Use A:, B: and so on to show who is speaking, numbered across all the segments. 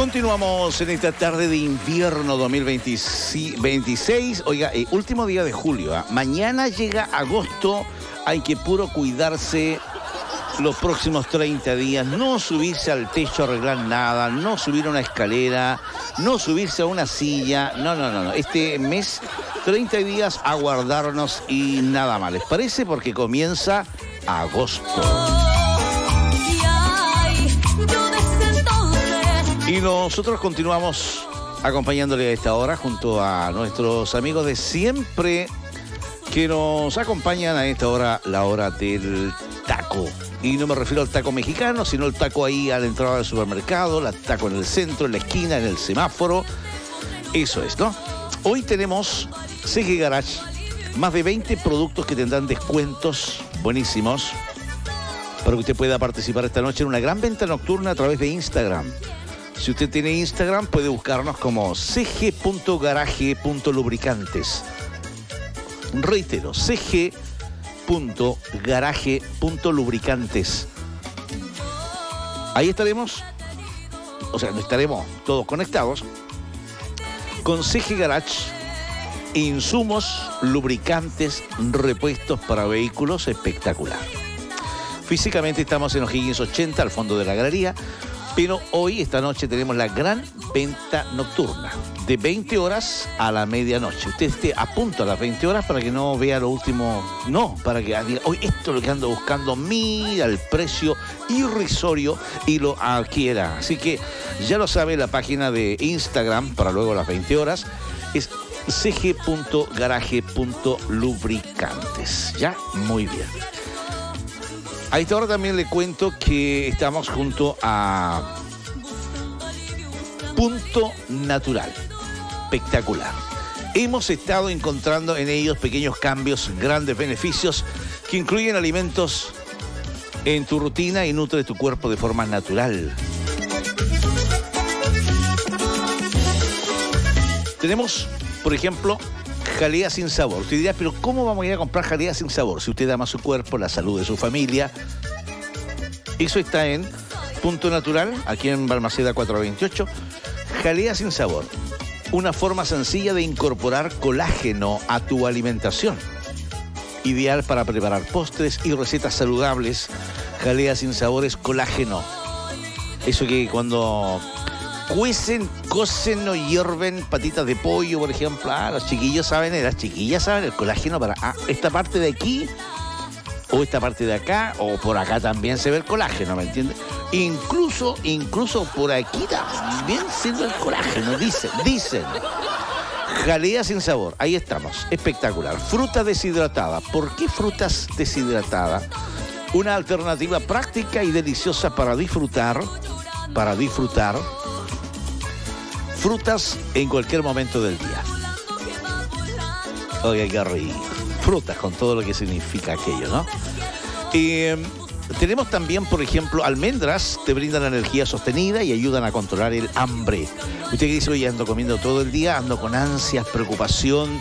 A: Continuamos en esta tarde de invierno 2026. Oiga, último día de julio. Mañana llega agosto. Hay que puro cuidarse los próximos 30 días. No subirse al techo a arreglar nada. No subir a una escalera. No subirse a una silla. No. Este mes, 30 días a guardarnos y nada más. ¿Les parece? Porque comienza agosto. Y nosotros continuamos acompañándole a esta hora junto a nuestros amigos de siempre que nos acompañan a esta hora, la hora del taco. Y no me refiero al taco mexicano, sino el taco ahí a la entrada del supermercado, el taco en el centro, en la esquina, en el semáforo. Eso es, ¿no? Hoy tenemos CG Garage, más de 20 productos que tendrán descuentos buenísimos para que usted pueda participar esta noche en una gran venta nocturna a través de Instagram. Si usted tiene Instagram, puede buscarnos como cg.garage.lubricantes. Reitero, cg.garage.lubricantes. Ahí estaremos, o sea, estaremos todos conectados con CG Garage, insumos, lubricantes, repuestos para vehículos, espectacular. Físicamente estamos en O'Higgins 80, al fondo de la galería. Pero hoy, esta noche, tenemos la gran venta nocturna, de 20 horas a la medianoche. Usted esté a punto a las 20 horas para que no vea lo último, no, para que diga, hoy esto es lo que ando buscando, mira el precio irrisorio y lo adquiera. Así que ya lo sabe, la página de Instagram para luego a las 20 horas es cg.garage.lubricantes. Ya, muy bien. A esta hora también le cuento que estamos junto a Punto Natural. Espectacular. Hemos estado encontrando en ellos pequeños cambios, grandes beneficios que incluyen alimentos en tu rutina y nutre tu cuerpo de forma natural. Tenemos, por ejemplo, jalea sin sabor. Usted dirá, pero ¿cómo vamos a ir a comprar jalea sin sabor? Si usted ama su cuerpo, la salud de su familia. Eso está en Punto Natural, aquí en Balmaceda 428. Jalea sin sabor. Una forma sencilla de incorporar colágeno a tu alimentación. Ideal para preparar postres y recetas saludables. Jalea sin sabor es colágeno. Eso que cuando cuecen, cocen o hierven patitas de pollo, por ejemplo. Los chiquillos saben, las chiquillas saben el colágeno para esta parte de aquí, o esta parte de acá, o por acá también se ve el colágeno, ¿me entiendes? Incluso por aquí también sirve el colágeno, dicen. Jalea sin sabor, ahí estamos, espectacular. Fruta deshidratada. ¿Por qué frutas deshidratadas? Una alternativa práctica y deliciosa para disfrutar. Frutas en cualquier momento del día. Oiga, qué rico. Frutas con todo lo que significa aquello, ¿no? Tenemos también, por ejemplo, almendras. Te brindan energía sostenida y ayudan a controlar el hambre. Usted que dice, oye, ando comiendo todo el día, ando con ansias, preocupación.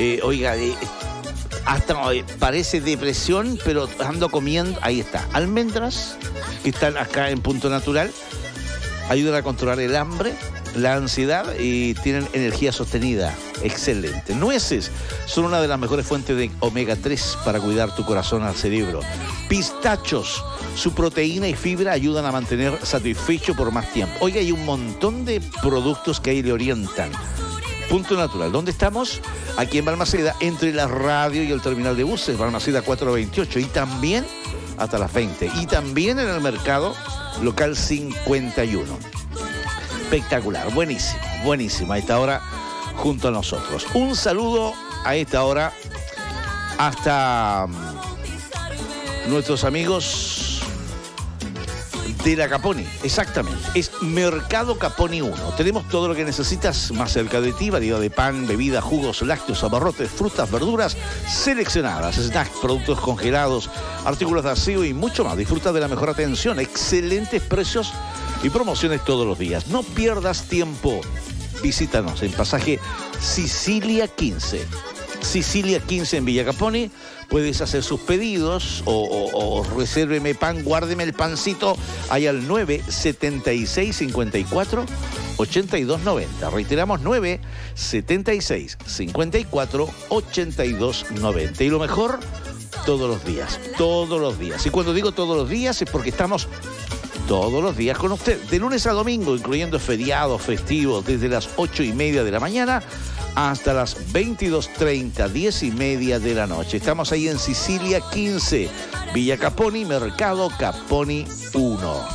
A: Hasta parece depresión, pero ando comiendo. Ahí está. Almendras que están acá en Punto Natural. Ayudan a controlar el hambre, la ansiedad y tienen energía sostenida. Excelente. Nueces son una de las mejores fuentes de omega 3 para cuidar tu corazón al cerebro. Pistachos, su proteína y fibra ayudan a mantener satisfecho por más tiempo. Oiga, hay un montón de productos que ahí le orientan. Punto Natural. ¿Dónde estamos? Aquí en Balmaceda, entre la radio y el terminal de buses, Balmaceda 428. Y también hasta las 20. Y también en el mercado local 51. Espectacular, buenísimo. A esta hora junto a nosotros. Un saludo a esta hora hasta nuestros amigos de la Caponi. Exactamente, es Mercado Caponi 1. Tenemos todo lo que necesitas más cerca de ti, variedad de pan, bebida, jugos, lácteos, abarrotes, frutas, verduras seleccionadas, snacks, productos congelados, artículos de aseo y mucho más. Disfruta de la mejor atención, excelentes precios y promociones todos los días. No pierdas tiempo. Visítanos en pasaje Sicilia 15. Sicilia 15 en Villa Caponi. Puedes hacer sus pedidos o resérveme pan, guárdeme el pancito. Ahí al 97654 8290. Reiteramos, 976 54 82 90. Y lo mejor, todos los días. Y cuando digo todos los días es porque estamos todos los días con usted, de lunes a domingo, incluyendo feriados, festivos, desde las 8:30 de la mañana hasta las 22:30, 10:30 de la noche. Estamos ahí en Sicilia 15, Villa Caponi, Mercado Caponi 1.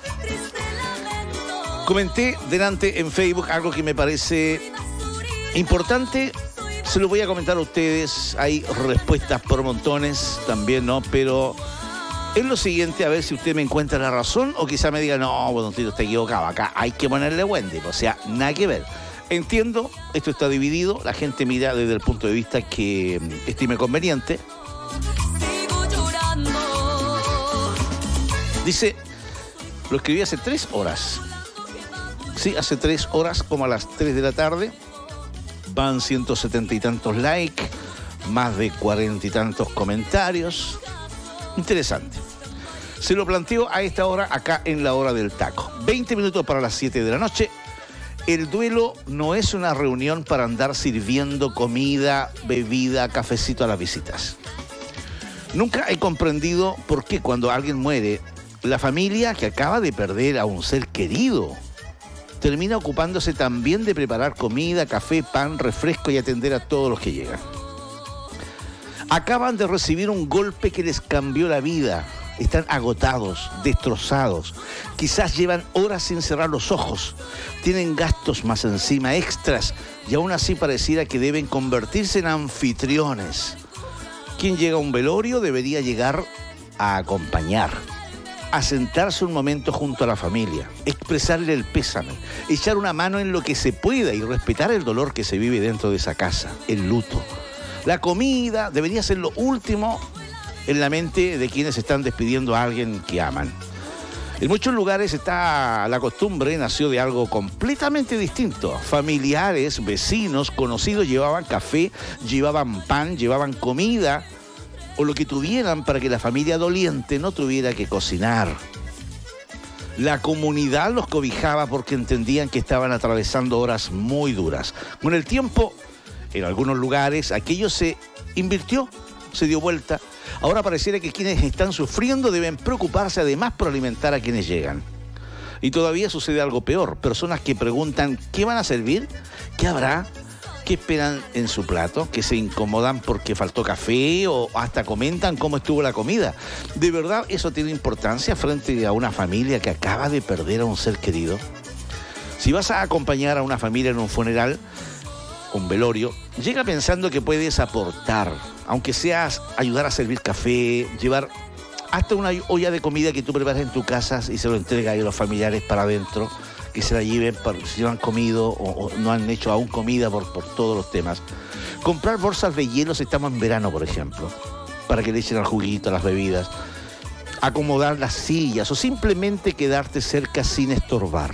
A: Comenté delante en Facebook algo que me parece importante. Se lo voy a comentar a ustedes. Hay respuestas por montones también, ¿no? Pero es lo siguiente, a ver si usted me encuentra la razón o quizá me diga, no, bueno, Tito, está equivocado. Acá hay que ponerle Wendy. O sea, nada que ver. Entiendo, esto está dividido. La gente mira desde el punto de vista que estime conveniente. Dice, lo escribí hace 3 horas. Sí, hace 3 horas, como a las 3 de la tarde. Van 170 y tantos likes, más de 40 y tantos comentarios. Interesante. Se lo planteo a esta hora, acá en la hora del taco. 20 minutos para las 7 de la noche. El duelo no es una reunión para andar sirviendo comida, bebida, cafecito a las visitas. Nunca he comprendido por qué cuando alguien muere, la familia que acaba de perder a un ser querido termina ocupándose también de preparar comida, café, pan, refresco y atender a todos los que llegan. Acaban de recibir un golpe que les cambió la vida. Están agotados, destrozados. Quizás llevan horas sin cerrar los ojos. Tienen gastos más encima, extras, y aún así pareciera que deben convertirse en anfitriones. Quien llega a un velorio debería llegar a acompañar, a sentarse un momento junto a la familia, expresarle el pésame, echar una mano en lo que se pueda y respetar el dolor que se vive dentro de esa casa, el luto. La comida debería ser lo último en la mente de quienes están despidiendo a alguien que aman. En muchos lugares está la costumbre, nació de algo completamente distinto. Familiares, vecinos, conocidos llevaban café, llevaban pan, llevaban comida o lo que tuvieran para que la familia doliente no tuviera que cocinar. La comunidad los cobijaba porque entendían que estaban atravesando horas muy duras. Con el tiempo, en algunos lugares, aquello se invirtió, se dio vuelta. Ahora pareciera que quienes están sufriendo deben preocuparse además por alimentar a quienes llegan. Y todavía sucede algo peor. Personas que preguntan ¿qué van a servir? ¿Qué habrá? ¿Qué esperan en su plato? Que se incomodan porque faltó café o hasta comentan cómo estuvo la comida. ¿De verdad eso tiene importancia frente a una familia que acaba de perder a un ser querido? Si vas a acompañar a una familia en un funeral, un velorio, llega pensando que puedes aportar, aunque seas ayudar a servir café, llevar hasta una olla de comida que tú preparas en tu casa y se lo entregas a los familiares para adentro, que se la lleven si no han comido o no han hecho aún comida por todos los temas. Comprar bolsas de hielo si estamos en verano, por ejemplo, para que le echen al juguito, a las bebidas. Acomodar las sillas o simplemente quedarte cerca sin estorbar.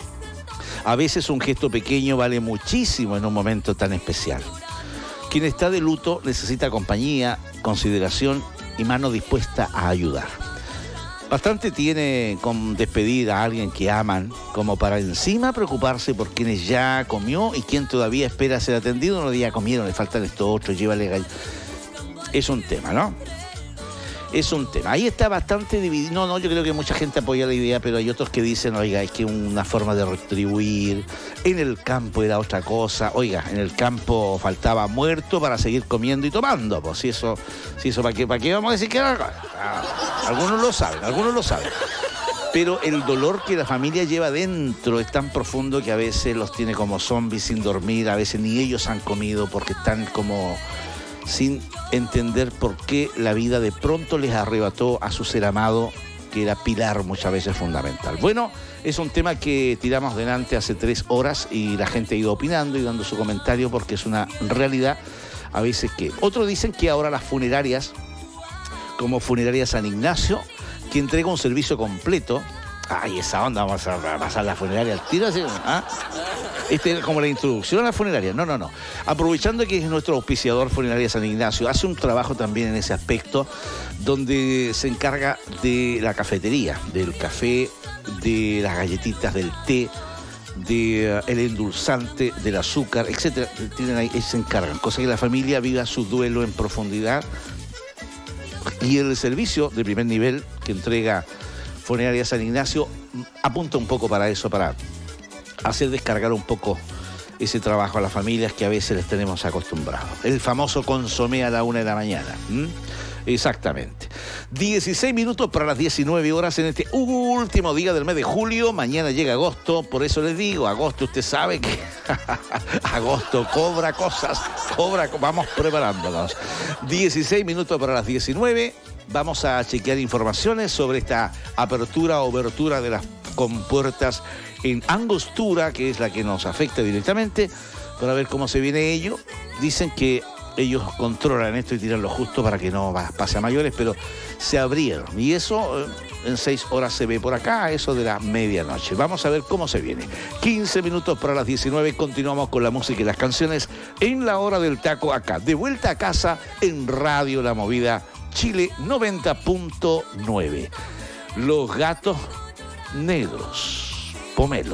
A: A veces un gesto pequeño vale muchísimo en un momento tan especial. Quien está de luto necesita compañía, consideración y mano dispuesta a ayudar. Bastante tiene con despedir a alguien que aman como para encima preocuparse por quienes ya comió y quien todavía espera ser atendido. No ya comieron, le faltan esto otro, llévale gall. Es un tema, ¿no? Es un tema. Ahí está bastante dividido. No, yo creo que mucha gente apoya la idea, pero hay otros que dicen, oiga, es que una forma de retribuir. En el campo era otra cosa. Oiga, en el campo faltaba muerto para seguir comiendo y tomando. Pues si eso ¿para qué vamos a decir que era? Algunos lo saben. Pero el dolor que la familia lleva dentro es tan profundo que a veces los tiene como zombies sin dormir, a veces ni ellos han comido porque están como sin entender por qué la vida de pronto les arrebató a su ser amado, que era pilar muchas veces fundamental. Bueno, es un tema que tiramos delante hace 3 horas y la gente ha ido opinando y dando su comentario porque es una realidad a veces que... Otros dicen que ahora las funerarias, como Funeraria San Ignacio, que entrega un servicio completo. Ay, esa onda, vamos a pasar la funeraria al tiro, así, ¿ah? Es como la introducción a la funeraria. No. Aprovechando que es nuestro auspiciador Funeraria San Ignacio, hace un trabajo también en ese aspecto, donde se encarga de la cafetería, del café, de las galletitas, del té, el endulzante, del azúcar, etcétera. Tienen ahí, se encargan, cosa que la familia viva su duelo en profundidad. Y el servicio de primer nivel que entrega Funeraria San Ignacio apunta un poco para eso, para hacer descargar un poco ese trabajo a las familias que a veces les tenemos acostumbrados. El famoso consomé a la 1 de la mañana. Exactamente. 16 minutos para las 19 horas en este último día del mes de julio. Mañana llega agosto, por eso les digo, agosto, usted sabe que agosto cobra cosas, vamos preparándonos. 16 minutos para las 19. Vamos a chequear informaciones sobre esta apertura o obertura de las compuertas en Angostura, que es la que nos afecta directamente, para ver cómo se viene ello. Dicen que ellos controlan esto y tiran lo justo para que no pase a mayores, pero se abrieron. Y eso en 6 horas se ve por acá, eso de la medianoche. Vamos a ver cómo se viene. 15 minutos para las 19, continuamos con la música y las canciones en la hora del taco acá. De vuelta a casa en Radio La Movida Chile 90.9. Los Gatos Negros. Pomelo.